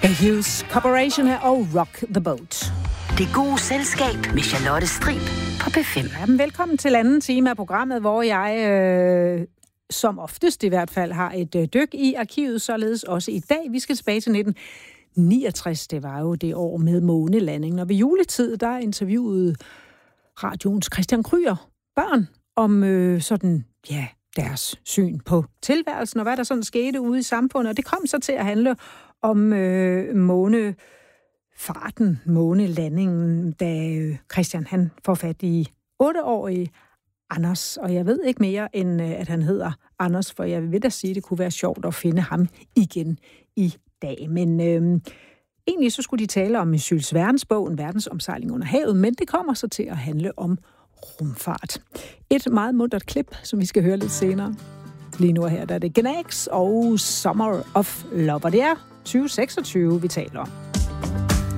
Hughes Corporation her og Rock the Boat. Det gode selskab med Charlotte Strib på P5. Ja, velkommen til anden time af programmet, hvor jeg som oftest i hvert fald har et dyk i arkivet, således også i dag. Vi skal tilbage til 1969. Det var jo det år med månelandingen. Og ved juletid, der interviewede radioens Christian Kryer børn om deres syn på tilværelsen, og hvad der sådan skete ude i samfundet. Og det kom så til at handle om månelandingen, da Christian han får fat i 8-årige Anders. Og jeg ved ikke mere, end at han hedder Anders, for jeg vil da sige, at det kunne være sjovt at finde ham igen i dag. Men egentlig så skulle de tale om Jules Vernes bog, En verdensomsejling under havet, men det kommer så til at handle om rumfart. Et meget muntert klip, som vi skal høre lidt senere. Lige nu her, der er det Gnags og Summer of Love, og det er 2026, vi taler om.